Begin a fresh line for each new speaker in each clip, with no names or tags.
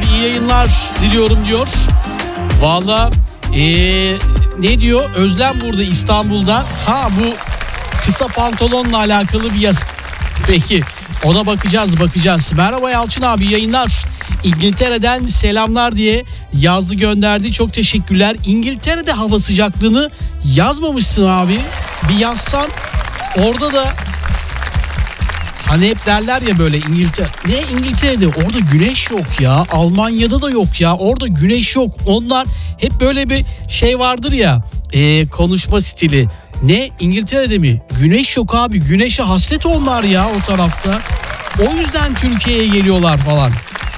abi iyi yayınlar diliyorum diyor. Valla ne diyor? Özlem burada İstanbul'dan. Ha bu kısa pantolonla alakalı bir yaz. Peki ona bakacağız. Merhaba Yalçın abi yayınlar. İngiltere'den selamlar diye yazdı gönderdi. Çok teşekkürler. İngiltere'de hava sıcaklığını yazmamışsın abi. Bir yazsan orada da hani hep derler ya böyle İngiltere'de orada güneş yok ya. Almanya'da da yok ya. Orada güneş yok. Onlar hep böyle bir şey vardır ya. Konuşma stili. Ne İngiltere'de mi? Güneş yok abi. Güneşe hasret onlar ya o tarafta. O yüzden Türkiye'ye geliyorlar falan.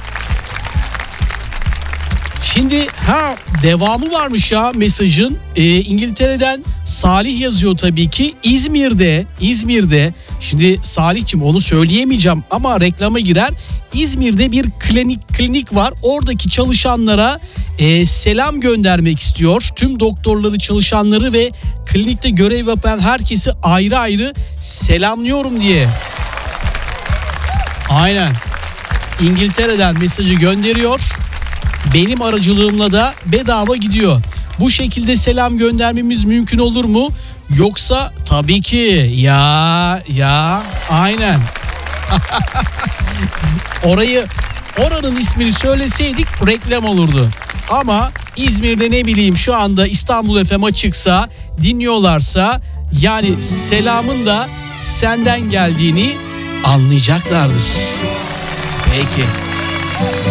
Şimdi devamı varmış ya mesajın. İngiltere'den Salih yazıyor tabii ki. İzmir'de. Şimdi Salih'cim onu söyleyemeyeceğim ama reklama girer. İzmir'de bir klinik var. Oradaki çalışanlara selam göndermek istiyor. Tüm doktorları, çalışanları ve klinikte görev yapan herkesi ayrı ayrı selamlıyorum diye. Aynen. İngiltere'den mesajı gönderiyor. Benim aracılığımla da bedava gidiyor. Bu şekilde selam göndermemiz mümkün olur mu? Yoksa tabii ki ya aynen. Oranın ismini söyleseydik reklam olurdu. Ama İzmir'de ne bileyim şu anda İstanbul FM açıksa, dinliyorlarsa yani selamın da senden geldiğini anlayacaklardır. Peki.